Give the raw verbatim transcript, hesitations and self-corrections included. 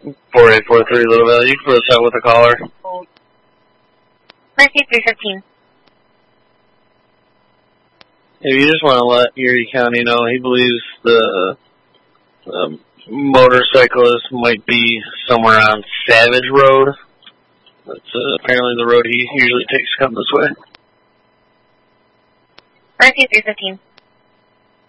four eight four three Little Valley, you can put us out with a caller. Mercy three fifteen. If you just want to let Erie County know, he believes the um, motorcyclist might be somewhere on Savage Road. That's uh, apparently the road he usually takes to come this way. Mercy three fifteen.